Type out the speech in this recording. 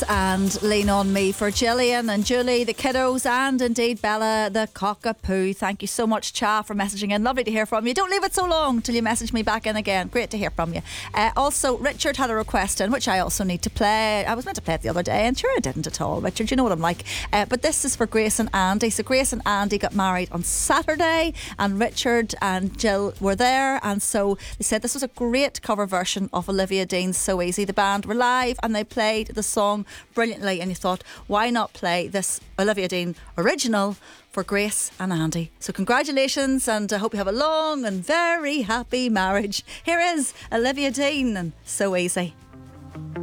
And Lean On Me for Gillian and Julie, the kiddos, and indeed Bella, the cockapoo. Thank you so much, Cha, for messaging in. Lovely to hear from you. Don't leave it so long till you message me back in again. Great to hear from you. Also, Richard had a request in, which I also need to play. I was meant to play it the other day, and sure I didn't at all, Richard. You know what I'm like. But this is for Grace and Andy. So Grace and Andy got married on Saturday, and Richard and Jill were there, and so they said this was a great cover version of Olivia Dean's So Easy. The band were live and they played the song brilliantly, and you thought, why not play this Olivia Dean original for Grace and Andy? So congratulations, and I hope you have a long and very happy marriage. Here is Olivia Dean and So Easy.